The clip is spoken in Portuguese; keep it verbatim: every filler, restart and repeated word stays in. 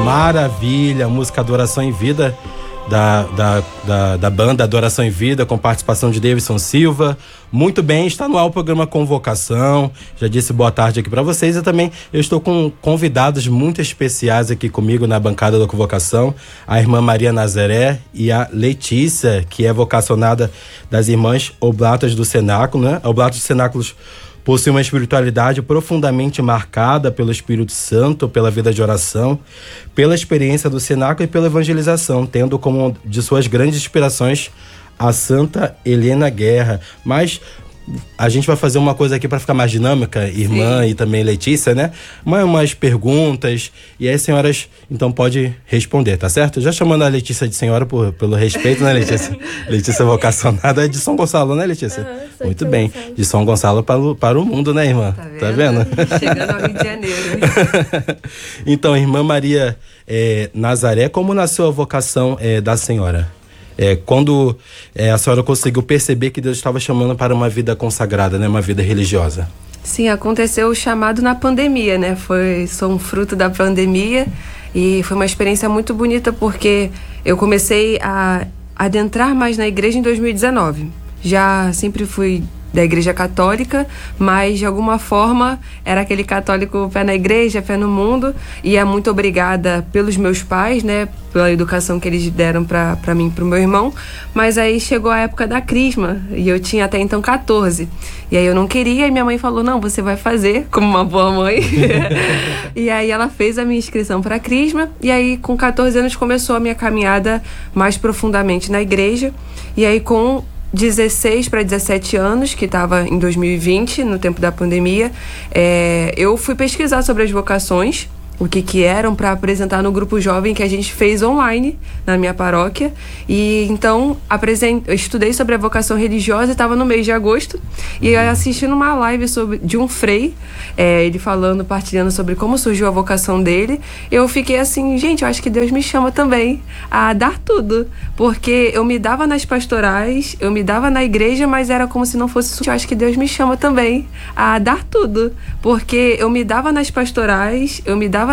Maravilha, música Adoração em Vida, da, da, da, da banda Adoração em Vida, com participação de Davidson Silva. Muito bem, está no ar o programa Convocação. Já disse boa tarde aqui para vocês. E também eu estou com convidados muito especiais aqui comigo na bancada da Convocação. A irmã Maria Nazaré e a Letícia, que é vocacionada das Irmãs Oblatas do Cenáculo, né? Oblatos dos Cenáculos possui uma espiritualidade profundamente marcada pelo Espírito Santo, pela vida de oração, pela experiência do cenáculo e pela evangelização, tendo como de suas grandes inspirações a Santa Helena Guerra. Mas a gente vai fazer uma coisa aqui para ficar mais dinâmica, irmã. Sim. E também Letícia, né? Uma, umas perguntas, e aí as senhoras, então, pode responder, tá certo? Já chamando a Letícia de senhora por, pelo respeito, né, Letícia? Letícia vocacionada é de São Gonçalo, né, Letícia? Uhum, muito bem. Gonçalo. De São Gonçalo para o, para o mundo, né, irmã? Tá vendo? Tá vendo? Chegando ao Rio de Janeiro. Então, irmã Maria é, Nazaré, como nasceu a vocação é, da senhora? É, quando é, a senhora conseguiu perceber que Deus estava chamando para uma vida consagrada, né, uma vida religiosa? Sim, aconteceu o chamado na pandemia, né? Foi, sou um fruto da pandemia e foi uma experiência muito bonita porque eu comecei a adentrar mais na igreja em dois mil e dezenove. Já sempre fui da igreja católica, mas de alguma forma era aquele católico pé na igreja, pé no mundo, e é muito obrigada pelos meus pais, né, pela educação que eles deram pra, pra mim e pro meu irmão, mas aí chegou a época da crisma, e eu tinha até então catorze, e aí eu não queria, e minha mãe falou, não, você vai fazer, como uma boa mãe, e aí ela fez a minha inscrição pra crisma, e aí com catorze anos começou a minha caminhada mais profundamente na igreja, e aí com dezesseis para dezessete anos, que estava em dois mil e vinte, no tempo da pandemia, é, eu fui pesquisar sobre as vocações, o que que eram, para apresentar no grupo jovem que a gente fez online na minha paróquia. E então apresent... eu estudei sobre a vocação religiosa, estava no mês de agosto, e eu assistindo uma live sobre... de um frei, é, ele falando, partilhando sobre como surgiu a vocação dele. Eu fiquei assim, gente, eu acho que Deus me chama também a dar tudo, porque eu me dava nas pastorais, eu me dava na igreja, mas era como se não fosse. Eu acho que Deus me chama também a dar tudo, porque eu me dava nas pastorais, eu me dava